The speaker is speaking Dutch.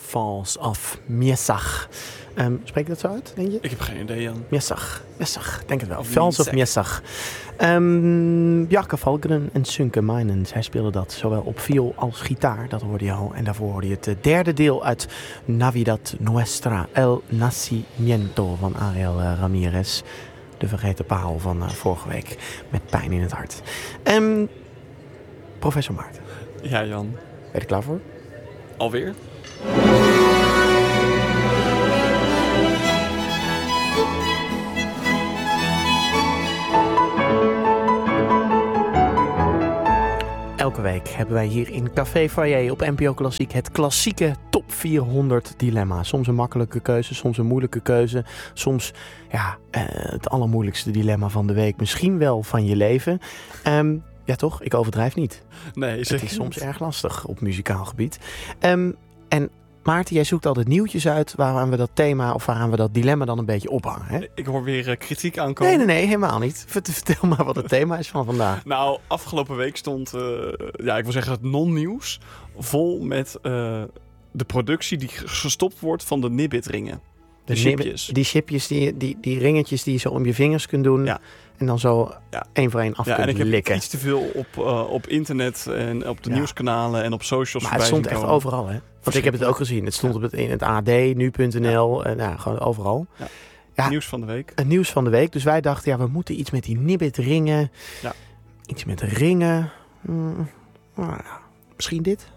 Falls of Miesach. Spreek ik dat zo uit, denk je? Ik heb geen idee, Jan. Miesach, denk het wel. Of Falls of Miesach. Miesach. Bjarke Valkeren en Sunke Meinens. Hij speelde dat zowel op viool als gitaar. Dat hoorde je al. En daarvoor hoorde je het derde deel uit Navidad Nuestra, El Nacimiento van Ariel Ramirez. De vergeten parel van vorige week. Met pijn in het hart. Professor Maarten. Ja, Jan. Ben je er klaar voor? Alweer? Elke week hebben wij hier in Café Foyer op NPO Klassiek het klassieke top 400 dilemma. Soms een makkelijke keuze, soms een moeilijke keuze. Soms het allermoeilijkste dilemma van de week. Misschien wel van je leven. Ja toch? Ik overdrijf niet. Nee, het is soms erg lastig op muzikaal gebied. En Maarten, jij zoekt altijd nieuwtjes uit waaraan we dat thema of waaraan we dat dilemma dan een beetje ophangen. Hè? Ik hoor weer kritiek aankomen. Nee, helemaal niet. Vertel maar wat het thema is van vandaag. Nou, afgelopen week stond, ik wil zeggen het non-nieuws, vol met de productie die gestopt wordt van de Nibbit-ringen. De chipjes. Die chipjes, die ringetjes die je zo om je vingers kunt doen. Ja. En dan zo één voor één af kunt likken. En ik heb iets te veel op internet en op de nieuwskanalen en op socials maar het stond echt overal, hè? Want ik heb het ook gezien. Het stond in het AD, nu.nl, gewoon overal. Ja. Nieuws van de week. Het nieuws van de week. Dus wij dachten, we moeten iets met die Nibbit ringen. Ja. Iets met ringen. Misschien dit?